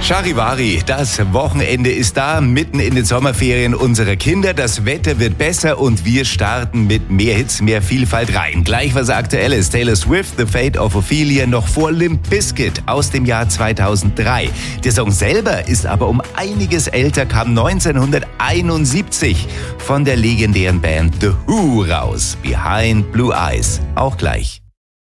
Charivari, das Wochenende ist da, mitten in den Sommerferien unserer Kinder. Das Wetter wird besser und wir starten mit mehr Hits, mehr Vielfalt rein. Gleich was Aktuelles. Taylor Swift, The Fate of Ophelia, noch vor Limp Bizkit aus dem Jahr 2003. Der Song selber ist aber um einiges älter, kam 1971 von der legendären Band The Who raus. Behind Blue Eyes, auch gleich.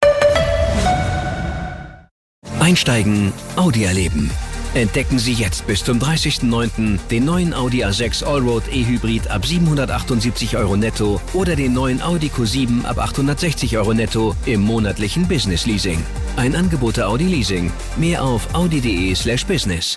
Einsteigen, Audi erleben. Entdecken Sie jetzt bis zum 30.09. den neuen Audi A6 Allroad E-Hybrid ab 778 € netto oder den neuen Audi Q7 ab 860 € netto im monatlichen Business Leasing. Ein Angebot der Audi Leasing. Mehr auf audi.de/business.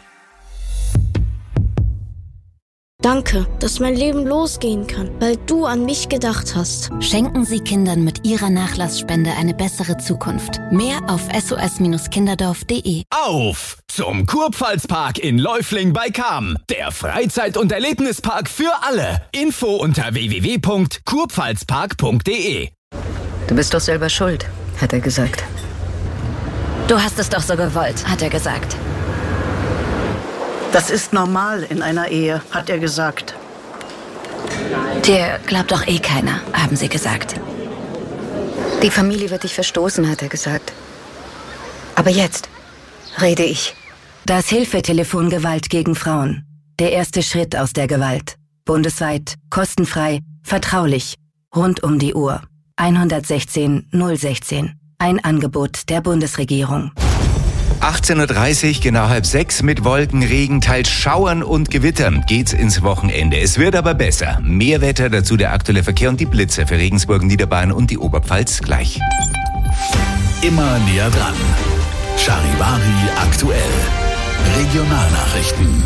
Danke, dass mein Leben losgehen kann, weil du an mich gedacht hast. Schenken Sie Kindern mit Ihrer Nachlassspende eine bessere Zukunft. Mehr auf sos-kinderdorf.de. Auf zum Kurpfalzpark in Läufling bei Cham. Der Freizeit- und Erlebnispark für alle. Info unter www.kurpfalzpark.de. Du bist doch selber schuld, hat er gesagt. Du hast es doch so gewollt, hat er gesagt. Das ist normal in einer Ehe, hat er gesagt. Dir glaubt doch eh keiner, haben sie gesagt. Die Familie wird dich verstoßen, hat er gesagt. Aber jetzt rede ich. Das Hilfetelefon Gewalt gegen Frauen. Der erste Schritt aus der Gewalt. Bundesweit, kostenfrei, vertraulich, rund um die Uhr. 116 016. Ein Angebot der Bundesregierung. 18.30 Uhr, genau 5:30 mit Wolken, Regen, teils Schauern und Gewittern geht's ins Wochenende. Es wird aber besser. Mehr Wetter, dazu der aktuelle Verkehr und die Blitze für Regensburg, Niederbayern und die Oberpfalz gleich. Immer näher dran. Charivari aktuell. Regionalnachrichten.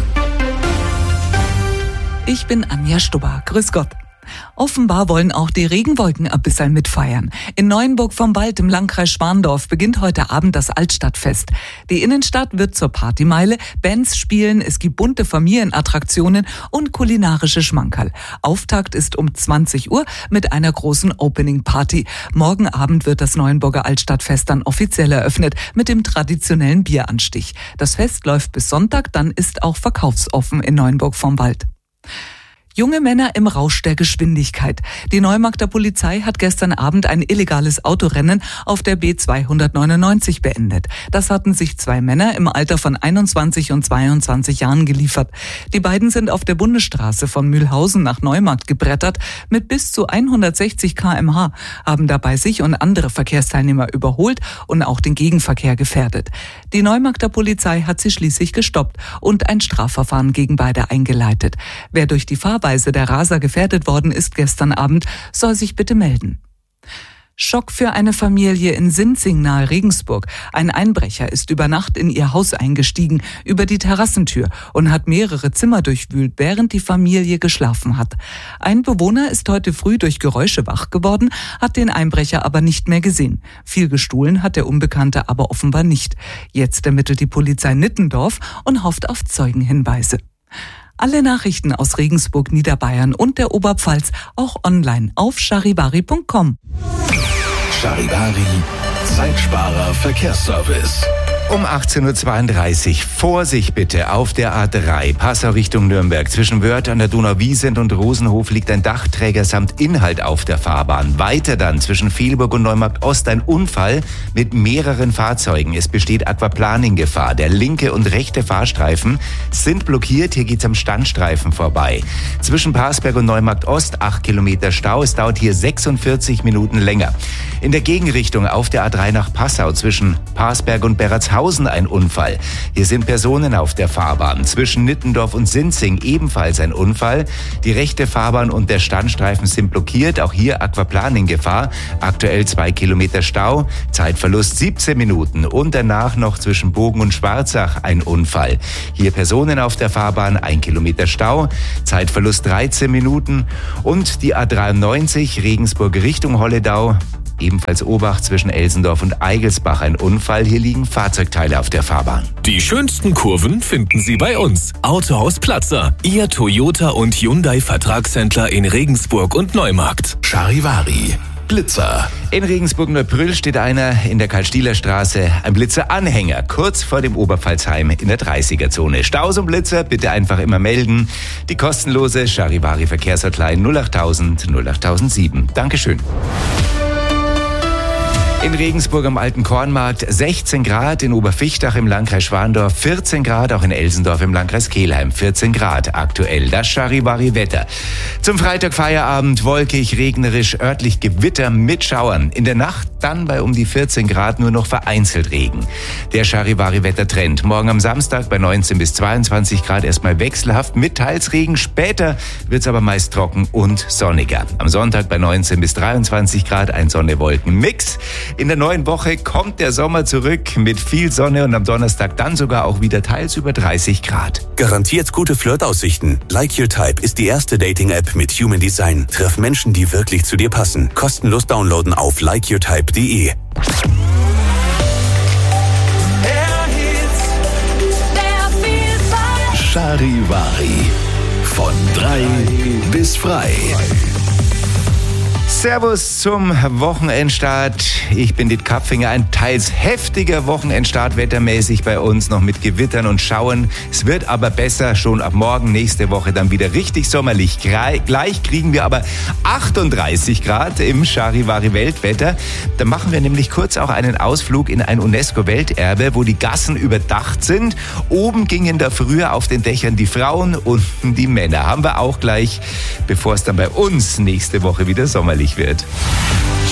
Ich bin Anja Stubber. Grüß Gott. Offenbar wollen auch die Regenwolken ein bisschen mitfeiern. In Neuenburg vom Wald im Landkreis Schwandorf beginnt heute Abend das Altstadtfest. Die Innenstadt wird zur Partymeile, Bands spielen, es gibt bunte Familienattraktionen und kulinarische Schmankerl. Auftakt ist um 20 Uhr mit einer großen Opening-Party. Morgen Abend wird das Neuenburger Altstadtfest dann offiziell eröffnet mit dem traditionellen Bieranstich. Das Fest läuft bis Sonntag, dann ist auch verkaufsoffen in Neuenburg vom Wald. Junge Männer im Rausch der Geschwindigkeit. Die Neumarkter Polizei hat gestern Abend ein illegales Autorennen auf der B299 beendet. Das hatten sich 2 Männer im Alter von 21 und 22 Jahren geliefert. Die beiden sind auf der Bundesstraße von Mühlhausen nach Neumarkt gebrettert mit bis zu 160 km/h, haben dabei sich und andere Verkehrsteilnehmer überholt und auch den Gegenverkehr gefährdet. Die Neumarkter Polizei hat sie schließlich gestoppt und ein Strafverfahren gegen beide eingeleitet. Wer durch die Fahrweise der Raser gefährdet worden ist gestern Abend, soll sich bitte melden. Schock für eine Familie in Sinzing nahe Regensburg. Ein Einbrecher ist über Nacht in ihr Haus eingestiegen, über die Terrassentür und hat mehrere Zimmer durchwühlt, während die Familie geschlafen hat. Ein Bewohner ist heute früh durch Geräusche wach geworden, hat den Einbrecher aber nicht mehr gesehen. Viel gestohlen hat der Unbekannte aber offenbar nicht. Jetzt ermittelt die Polizei Nittendorf und hofft auf Zeugenhinweise. Alle Nachrichten aus Regensburg, Niederbayern und der Oberpfalz auch online auf charivari.com. Charivari, Zeitsparer Verkehrsservice. Um 18.32 Uhr. Vorsicht bitte auf der A3 Passau Richtung Nürnberg. Zwischen Wörth an der Donauwiesent und Rosenhof liegt ein Dachträger samt Inhalt auf der Fahrbahn. Weiter dann zwischen Velburg und Neumarkt Ost ein Unfall mit mehreren Fahrzeugen. Es besteht Aquaplaning-Gefahr. Der linke und rechte Fahrstreifen sind blockiert. Hier geht's am Standstreifen vorbei. Zwischen Parsberg und Neumarkt Ost 8 Kilometer Stau. Es dauert hier 46 Minuten länger. In der Gegenrichtung auf der A3 nach Passau zwischen Parsberg und Beratshausen ein Unfall. Hier sind Personen auf der Fahrbahn. Zwischen Nittendorf und Sinzing ebenfalls ein Unfall. Die rechte Fahrbahn und der Standstreifen sind blockiert. Auch hier Aquaplaning-Gefahr. Aktuell 2 Kilometer Stau. Zeitverlust 17 Minuten. Und danach noch zwischen Bogen und Schwarzach ein Unfall. Hier Personen auf der Fahrbahn, 1 Kilometer Stau. Zeitverlust 13 Minuten. Und die A93 Regensburg Richtung Holledau. Ebenfalls Obacht zwischen Elsendorf und Eigelsbach ein Unfall. Hier liegen Fahrzeugteile auf der Fahrbahn. Die schönsten Kurven finden Sie bei uns. Autohaus Platzer, Ihr Toyota und Hyundai Vertragshändler in Regensburg und Neumarkt. Charivari, Blitzer. In Regensburg-Neubrüll steht einer in der Karl-Stieler Straße, ein Blitzer-Anhänger, kurz vor dem Oberpfalzheim in der 30er-Zone. Staus und Blitzer bitte einfach immer melden. Die kostenlose Charivari-Verkehrshotline 08000 08007. Dankeschön. In Regensburg am Alten Kornmarkt 16 Grad, in Oberfichtach im Landkreis Schwandorf 14 Grad, auch in Elsendorf im Landkreis Kelheim 14 Grad aktuell. Das Charivari-Wetter. Zum Freitag Feierabend wolkig, regnerisch, örtlich Gewitter mit Schauern. In der Nacht dann bei um die 14 Grad nur noch vereinzelt Regen. Der Charivari-Wettertrend. Morgen am Samstag bei 19 bis 22 Grad erstmal wechselhaft mit teils Regen. Später wird's aber meist trocken und sonniger. Am Sonntag bei 19 bis 23 Grad ein Sonne-Wolken-Mix. In der neuen Woche kommt der Sommer zurück mit viel Sonne und am Donnerstag dann sogar auch wieder teils über 30 Grad. Garantiert gute Flirtaussichten. Like Your Type ist die erste Dating-App mit Human Design. Treff Menschen, die wirklich zu dir passen. Kostenlos downloaden auf likeyourtype.de. Charivari. Von 3 bis frei. Servus zum Wochenendstart. Ich bin Diet Kapfinger. Ein teils heftiger Wochenendstart wettermäßig bei uns, noch mit Gewittern und Schauern. Es wird aber besser, schon ab morgen, nächste Woche dann wieder richtig sommerlich. Gleich kriegen wir aber 38 Grad im Charivari-Weltwetter. Da machen wir nämlich kurz auch einen Ausflug in ein UNESCO-Welterbe, wo die Gassen überdacht sind. Oben gingen da früher auf den Dächern die Frauen, unten die Männer. Haben wir auch gleich, bevor es dann bei uns nächste Woche wieder sommerlich wird.